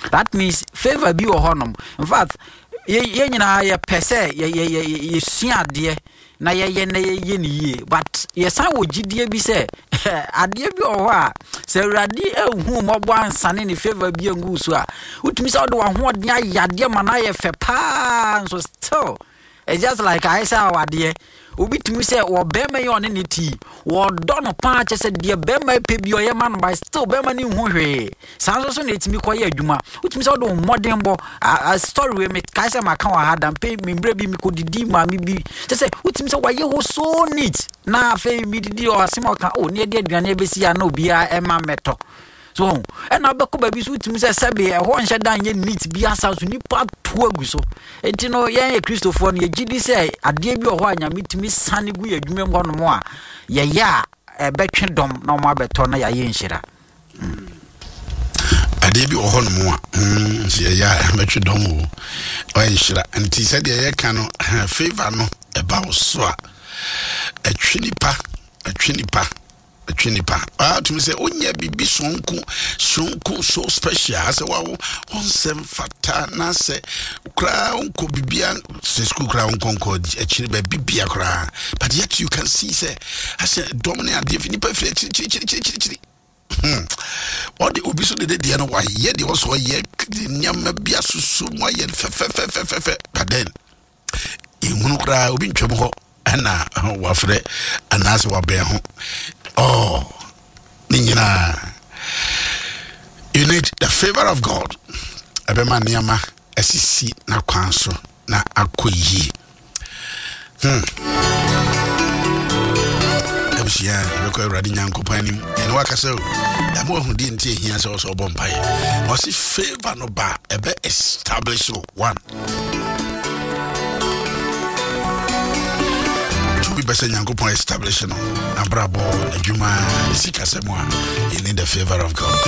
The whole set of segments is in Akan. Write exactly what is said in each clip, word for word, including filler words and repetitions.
That means favor be or honum. In fact, ye na ye pese ye ye ye ye sua de na ye ye na ye ye but ye san wo gidie bi se ade bi o ho a se urade ehu mobo ansane ne favor bi engu so a utumi se wo de wo ho de ayade ma na ye fe pa so still it's just like I say awade obi tumi se wo bema ye one ne ti wo do no pa che se de bema pe bi o ye man by still bema ni hu hwe san so so na etimi koye adwuma utumi se wo do modern bo a story we me kai se maka wa hadam pe membre bi mi ko didi ma mi bi che se utumi se wa ye ho so neat na fe mi didi o asema ka o ne de aduane ebesi ya na obi a e ma meto so and na beko ba bi so utimi se sebe e ho nhye dan ye neat bi asa so ni pa to agu so enti no ye ye Christopher no ye gidi se ade bi o ho anya mitimi sane gu ye adwuma mo no mo a ye ya e betwe dom na mo abeto na ya ye nhira ade bi o ho no mo a mm ye ya betwe dom o ye nhira enti se de ye ka no favor no e ba o so a atwinipa atwinipa atwinipa ah to me say onya bibi sonku sonku so special say wa onsem fata na say kra onko bibia say school kra onko onko achiri ba bibia kra but yet you can see say I say dominate definipa free chiri chiri chiri chiri chiri hmm all the obiso de de no wa ye de also ye nyama bia susu mo ye fe fe fe fe fe but then ihunu kra obi ntwem ho ana wa frɛ anase wa bɛn ho oh ninyina you need the favor of God abema niama asisi na kwanso na akoyi hmm abisia yeko awradi nyankopan nim ene wakasa o da mo hu di ntie hia se so bompae o si favor no ba ebe establish one we best nyankopon establish no na brabo adwuma sika semwa you need the favor of God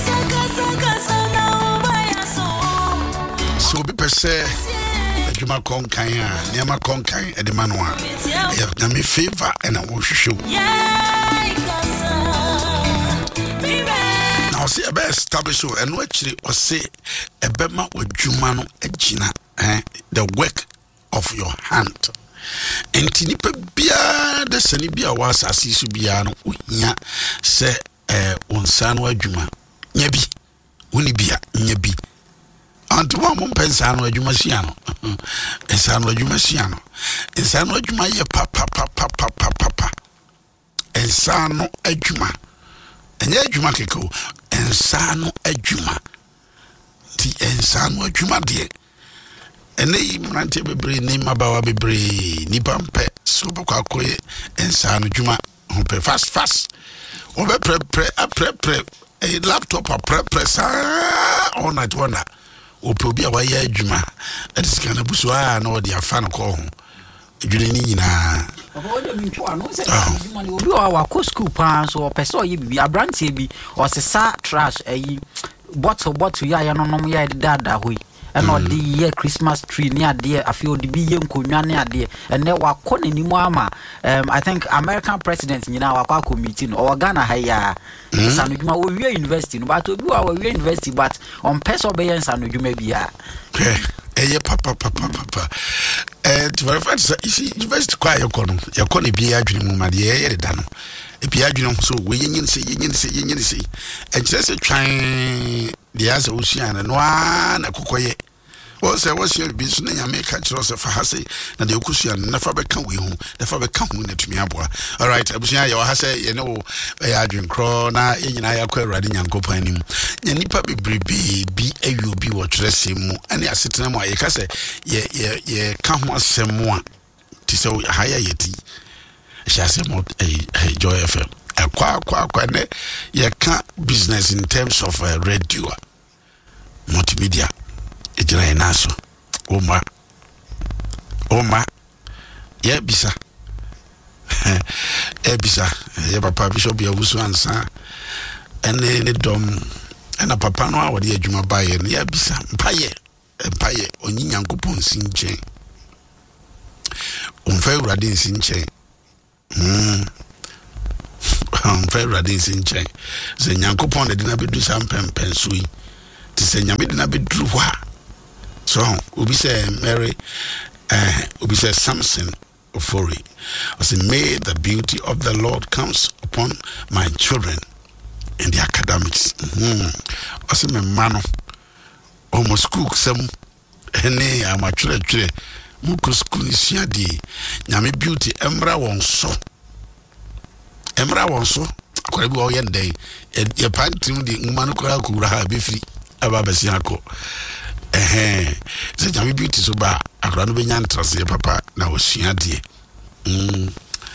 so be pese adwuma konkan a niama konkan e de manoa na me favor and I will show now see ebe establish o eno akiri o say ebe ma adwuma no agina eh the work of your hand enti nipa bia de sani bia wa asase su bia no ohia se eh onsa no adwuma nya bi woni bia nya bi anto mo mpensa no adwuma sia no ensa no adwuma sia no ensa no adwuma ye pa pa pa pa pa pa pa ensa no adwuma enya adwuma keko ensa no adwuma ti ensa no adwuma de ene mrante bebre ni mabawa bebre ni pampe so bokwa koye ensa no dwuma ho pe fast fast o be pre pre pre pre a laptop a pre pre sa all night wonder o pe obi a wa ya dwuma that is kana buso a na o de afa no ko ho edwune ni nyina o de mi twa no se dwuma ni obi wa ko school pa so o pe so ye bibi abrante bi o se sa trash ayi bottle bottle ya ya no no ya dada hoyi and all the year Christmas tree near dear I feel the be young kunyane ade and ne wa kone ni ama um I think American president nyina wa kwa meeting or Ghana haya sanuduma o we university no but obi wa we university but on person be yan sanuduma bia eh eh papa papa papa eh to verify say university kwa yakono yakono bia adwene mu ma de ye da no e bia adwene so we yin se yin se yin se e kire se twan de asa osuana no na kokoye o se wo se bi so na nyame ka kire se fa hase na de okusuana na fa be ka we hu na fa be ka hu na tumi aboa all right abusuana ye wa hase ye ne wo e adwen kro na ye nyina ya kwa awrade nyankopan nim nya nipa bebrebe bi ayu bi wo kire se mu ane asetena mu aye ka se ye ye ye ka ho asem mu a ti se haya yeti shase mo eh Joy F M akwa akwa akwa ne ye ka business in terms of uh, radio multimedia ejira enaso oma oma ye bisa e bisa ye papa bishop ya wusu ansa ene ne dom ena papa no awode adwuma baye ne ya bisa mpaye mpaye onyinkopon sinche onfa urade sinche mm um very radin sinche ze nyankopon de na bedu sam pempen sui to say nyame de na be dru wa so obi say Mary uh obi say Samson Ofori I say may the beauty of the Lord comes upon my children in the academics mhm I say me mano almost cook some ene amachire chire muko school isia di nyame beauty emra won so emra won so akore bi o ye ndey ye pantim di ngmanu kora kura ha be free aba besi akọ eh se nyame beauty so ba akora no be nya ntrase papa na osua die mm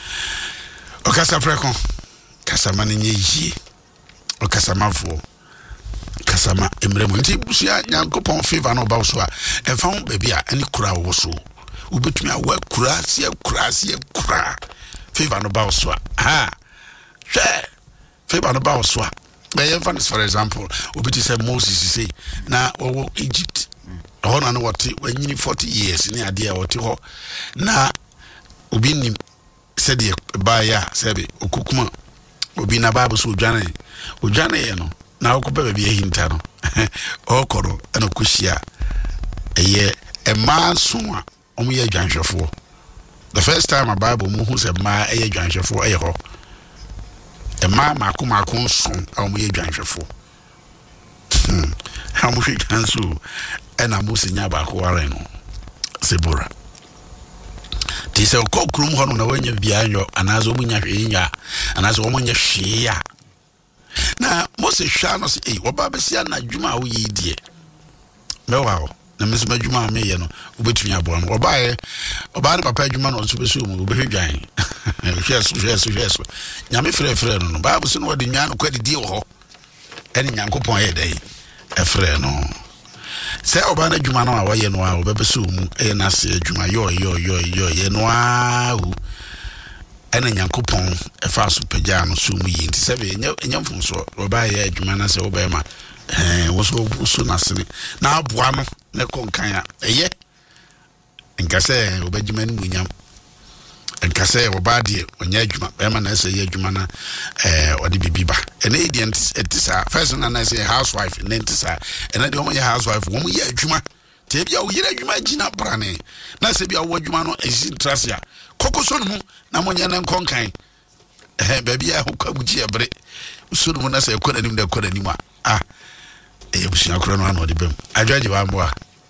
o kasa freko kasa mane nye yie o kasa mafo kasama emremu nti busia nyankopon favor no ba so a emfa ho ba bia ani kura wo so ubetumi awa kura sie kura sie kura favor no ba so a ha hwe favor no ba so a by for example ubeti say Moses say na wo Egypt ho na no wote wanyini forty years ni ade a wote ho na obi nim said de ba ya sebe okukuma obi na ba so odwane odwane ye no na okopa ba bi hinta no okoro ana kushia eye e ma so a omo ye adwanhwefo the first time a Bible mu hu se ma eye adwanhwefo eye ho e ma mako mako so omo ye adwanhwefo hmm ha mo hwe kanso ena mo sinya ba ko ware no sebora ti se ko krum ho no na wanya bia nyo anazo mu nya hwe nya anazo mo nya hwe ya na Moses hwa no se eh oba besia na dwuma wo yi die mewa ho na meso madwuma me ye no obetumi abo no oba ye oba ne papa dwuma no so beso mu obehedwan hweso hweso hweso nyame frɛ frɛ no no Bible se no wode nwan no kwadi die wo ho ene nyankopɔn ye dai e frɛ no se oba na dwuma no a wo ye no a obebeso mu e na se dwuma yo yo yo yo ye no a hu ene nyankopon e fa so pagya no so mu yi nti se be enyamfo so oba ye adwuma na se oba ma eh wo so so na sene na aboa no ne konkan a eye nka se obadwuma no munyam nka se oba de onya adwuma be ma na se ye adwuma na eh odi bibiba ene edi etisa first na na se housewife ne etisa ene de omo ye housewife wo mu ye adwuma te bia wo yira adwuma gina brane na se bia wo adwuma no esi trasia kokoso no mu na monye na nkonkan eh baby a hokabuji ebre so no na se ekora nim da ekora nim a ah eh busia kora no anode bem adwaje wa mbo a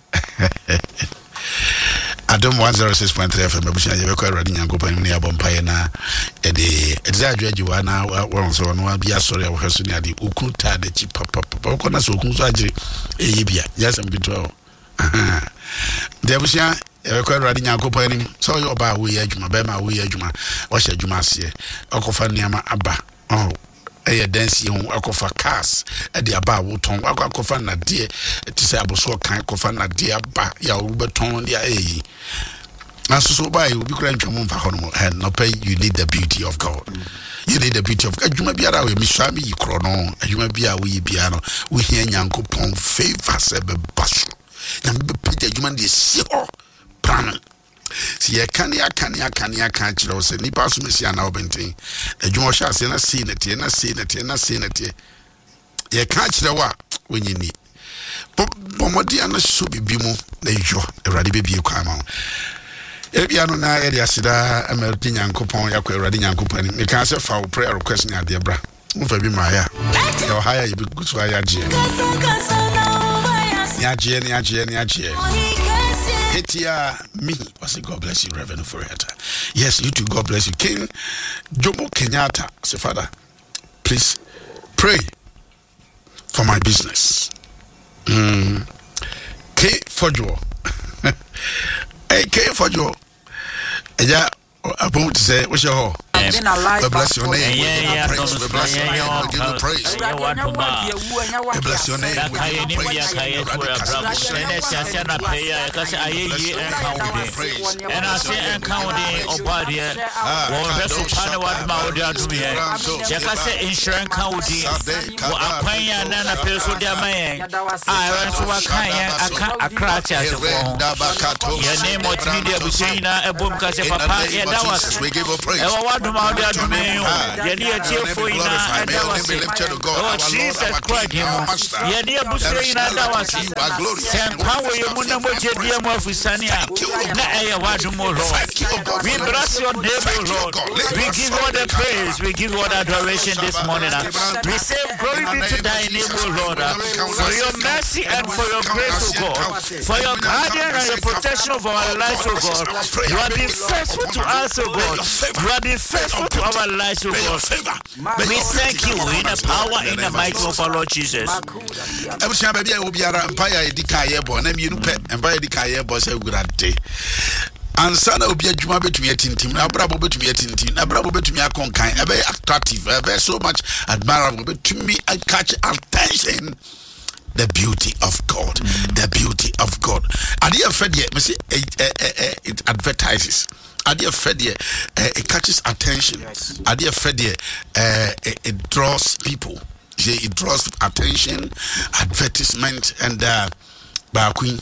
Adam one oh six point three F M busia ye bekwa radi nyankopan ni abompaye na e de edza adwaje wa na won so no abia sori a wo hweso ni ade okuta de chi papa papa ko na so okun so agire eyi bia yasam bitwa aha de busia e ko radi nyankopon ni so yo ba wo ye adwuma ba ma wo ye adwuma wo hye adwuma ase akofa niama aba oh eye dance hu akofa cars e de aba wo ton akofa na de ti say aboso kan akofa na de aba ya wo beton de ayi aso so ba yi obi kura ntwom mfa hono and no pay you need the beauty of God you need the beauty of God adwuma biara we misami yi kro no adwuma bia wo yi bia no wo hia nyankopon favor se be baso na be pete adwuma de si ho plan si ye kan ya kan ya kan ya kan kire o se ni paso mesi ana obenten adwuma sha se na si na tie na si na tie na si na tie ye kan kire wa wonyini bomodi ana so bibi mu na jo ewrade bebie kwa ma ebia no na area sida amelti nyankopon yakwa ewrade nyankopon ni kan se fa prayer request ni ade bra mo fa bi ma ya yo haya yibi gusu aya je ni aje ni aje ni aje Etia me, I say God bless you, Reverend Foriata. Yes, you too, God bless you. King Jomo Kenyatta, say Father, please pray for my business. Mm. K Fojo. Hey, K Fojo. Yeah, I'm going to say, what's your home? God bless your name. Yeah, praise. We bless your name. We give you praise. We bless your name. We give you praise. And I say, encounter or body, or vessel panel, what Maudia do here. Just say insurance county, or a pioneer and a person, their man. I ran to a kind a crash as a phone. Your name was Media Busina, a boom, because if a pioneer, that was we give you praise. ma odi adome ye ne etiefo ina eda wase oh Jesus Christ ye ne abusre ina eda wase sempa wo ye mu na mojedie mu afusani a na eye wadumo Lord we bless your name O Lord we give you all the praise we give you all the adoration this morning we say glory be to thy name O Lord for your mercy and for your grace O God for your guardian and your protection of our lives O God you have been faithful to us O God you have been faithful to our lives O God we thank you in the power in the might of our Lord Jesus Ebusia baby e obiara empire edika yebo na mienu pe empire edika yebo say gurade ansa na obi adwuma betumi atintim na brabo betumi atintim na brabo betumi akonkan ebe attractive ebe so much admirable betumi catch attention the beauty of God mm. the beauty of God adia fedie me say it advertises adia fedie it catches attention yes. adia fedie it draws people it draws attention advertisement and uh ba queen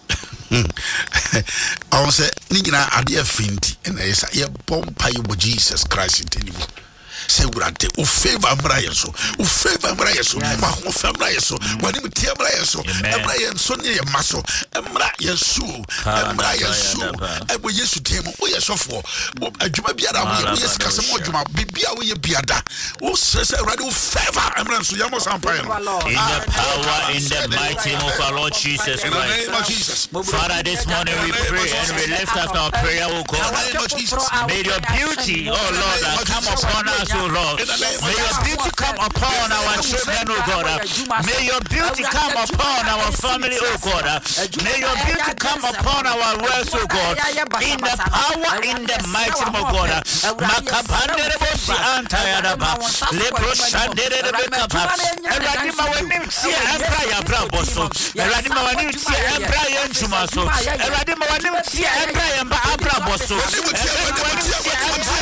I say nigina adia finti and I say bompa you Jesus Christ in say urante o favor mbrayeso o favor mbrayeso ma ho favor yeso wani mti mbrayeso mbrayeso ne ye maso mra yesu mra yesu ebo yesu temo o yesofo adwuma biara wo yes kasem adwuma bibia wo ye biada o sese urade o favor mbrayeso yamo sampai no in the power in the mighty name of our Lord Jesus Christ in the name of Jesus Father this morning we pray and we lift up our prayer O God may your beauty oh Lord come upon us O Lord, may your beauty come upon our children, oh God. May your beauty come upon our family, oh God. May your beauty come upon our works, oh God. In the power, in the mighty name of God. Makabandere bosi antayadaba. Lebro shandere rebekapa. Eradima wenim tia empra ya braboso. Eradima wenim tia empra ya nchumaso. Eradima wenim tia empra ya mba abraboso. Eradima wenim tia empra